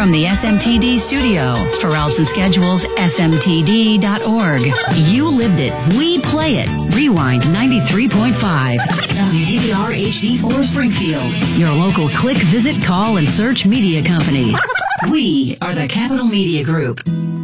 from the SMTD studio. For routes and schedules, smtd.org. You lived it. We play it. Rewind 93.5. WDVR HD4 Springfield. Your local click, visit, call, and search media company. We are the Capital Media Group.